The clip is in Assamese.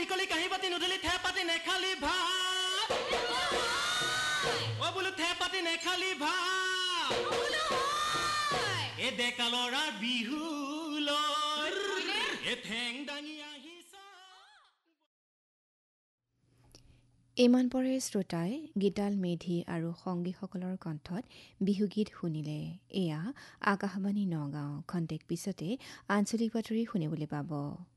টিকলি কাঁহি পাতি নুধুলি থে পাতি নেখালি ভাত ও বোলো থে পাতি নেখালি ভাত এ ডেকা ল'ৰাৰ বিহু লৈ এ ঠেং দাঙি আহিছ। ইমান পৰে শ্ৰোতাই গীতাল মেধি আৰু সংগীসকলৰ কণ্ঠত বিহুগীত শুনিলে। এয়া আকাশবাণী নগাঁও। খন্তেক পিছতে আঞ্চলিক বাতৰি শুনিবলৈ পাব।